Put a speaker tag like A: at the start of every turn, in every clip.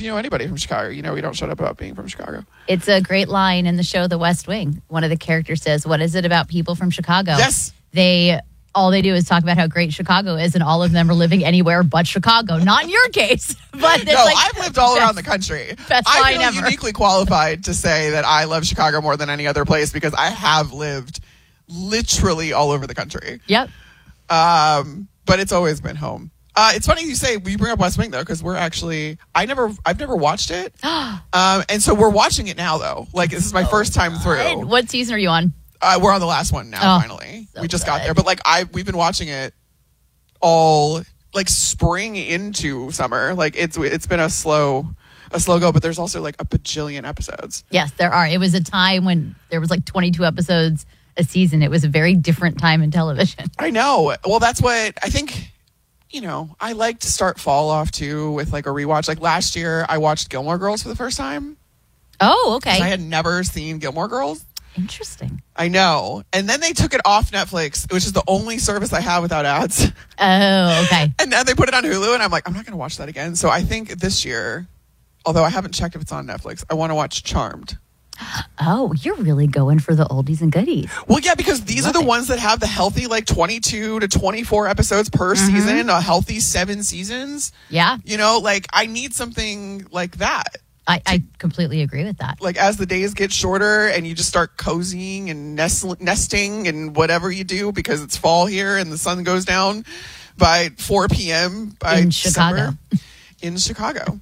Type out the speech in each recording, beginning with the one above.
A: if you know anybody from Chicago. You know we don't shut up about being from Chicago.
B: It's a great line in the show The West Wing. One of the characters says, "What is it about people from Chicago?"
A: Yes.
B: All they do is talk about how great Chicago is, and all of them are living anywhere but Chicago. Not in your case, but
A: no, I've lived all around the country.
B: Best
A: I
B: line
A: feel
B: ever.
A: uniquely qualified to say that I love Chicago more than any other place because I have lived literally all over the country.
B: Yep.
A: But it's always been home. It's funny you say you bring up West Wing though, because we're actually I've never watched it, and so we're watching it now though. Like this is my first time through.
B: What season are you on?
A: We're on the last one now. Finally, we just got there. But like we've been watching it all like spring into summer. Like it's been a slow go. But there's also like a bajillion episodes.
B: Yes, there are. It was a time when there was like 22 episodes a season. It was a very different time in television.
A: I know. Well, that's what I think. You know, I like to start fall off too with like a rewatch. Like last year, I watched Gilmore Girls for the first time.
B: Oh, okay.
A: I had never seen Gilmore Girls.
B: Interesting.
A: I know. And then they took it off Netflix, which is the only service I have without ads.
B: Oh, okay.
A: And then they put it on Hulu, and I'm like, I'm not going to watch that again. So I think this year, although I haven't checked if it's on Netflix, I want to watch Charmed.
B: Oh, you're really going for the oldies and goodies.
A: Well, yeah, because these are the ones that have the healthy, like 22 to 24 episodes per season, a healthy 7 seasons.
B: Yeah.
A: You know, like I need something like that.
B: I completely agree with that.
A: Like as the days get shorter and you just start cozying and nesting and whatever you do because it's fall here and the sun goes down by 4 p.m. by
B: in
A: December.
B: Chicago.
A: In Chicago.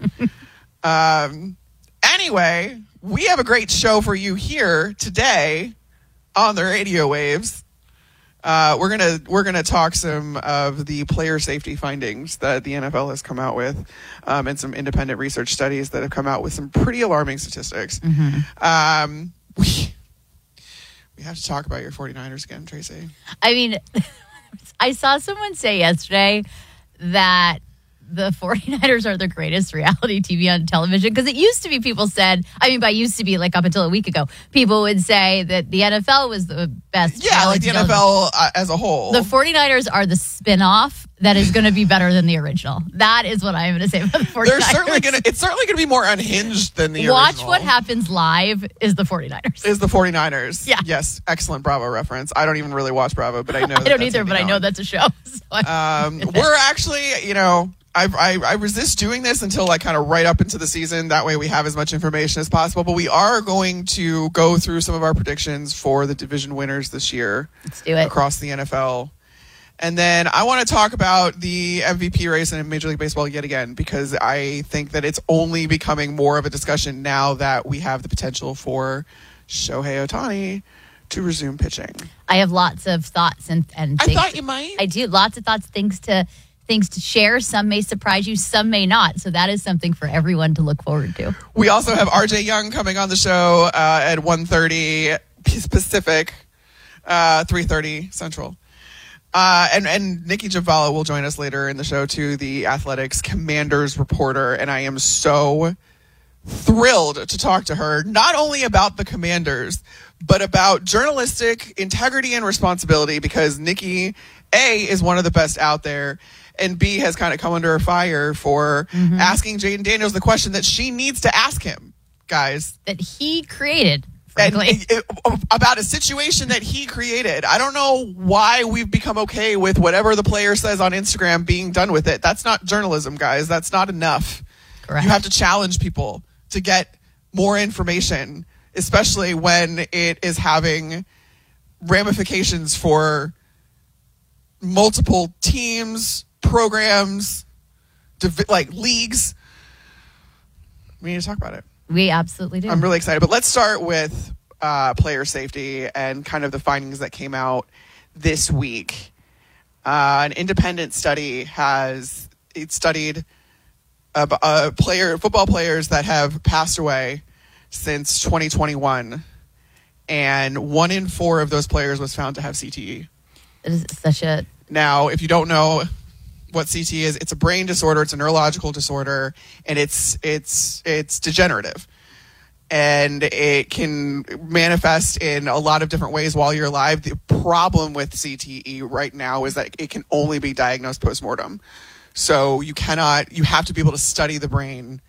A: Anyway, we have a great show for you here today on the radio waves. We're gonna talk some of the player safety findings that the NFL has come out with, and some independent research studies that have come out with some pretty alarming statistics. Mm-hmm. We have to talk about your 49ers again, Tracy.
B: I mean, I saw someone say yesterday that the 49ers are the greatest reality TV on television, because it used to be people said, I mean, by used to be like up until a week ago, people would say that the NFL was the best.
A: Yeah, like the NFL as a whole.
B: The 49ers are the spin-off that is going to be better than the original. That is what I'm going to say about the 49ers.
A: It's certainly going to be more unhinged than the original.
B: Watch What Happens Live is the 49ers.
A: Is the 49ers.
B: Yeah.
A: Yes, excellent Bravo reference. I don't even really watch Bravo, but I know
B: I don't either, but I know that's a show. So
A: we're actually, you know, I resist doing this until like kind of right up into the season. That way we have as much information as possible. But we are going to go through some of our predictions for the division winners this year.
B: Let's do it.
A: Across the NFL. And then I want to talk about the MVP race in Major League Baseball yet again, because I think that it's only becoming more of a discussion now that we have the potential for Shohei Ohtani to resume pitching.
B: I have lots of thoughts and
A: I thought you might.
B: I do. Lots of thoughts, things to share. Some may surprise you, some may not. So that is something for everyone to look forward to.
A: We also have RJ Young coming on the show at 1:30 Pacific, 3:30 Central. And Nikki Javala will join us later in the show too, the Athletics Commanders reporter. And I am so thrilled to talk to her, not only about the Commanders, but about journalistic integrity and responsibility, because Nikki, A, is one of the best out there, and B, has kind of come under fire for asking Jaden Daniels the question that she needs to ask him, guys.
B: That he created, frankly.
A: About a situation that he created. I don't know why we've become okay with whatever the player says on Instagram being done with it. That's not journalism, guys. That's not enough.
B: Correct.
A: You have to challenge people to get more information, especially when it is having ramifications for multiple teams, programs, like leagues. We need to talk about it.
B: We absolutely do.
A: I'm really excited. But let's start with player safety and kind of the findings that came out this week. An independent study has studied football players that have passed away since 2021, and 1 in 4 of those players was found to have CTE.
B: It is such a...
A: Now, if you don't know what CTE is, it's a brain disorder, it's a neurological disorder, and it's degenerative. And it can manifest in a lot of different ways while you're alive. The problem with CTE right now is that it can only be diagnosed postmortem. So you have to be able to study the brain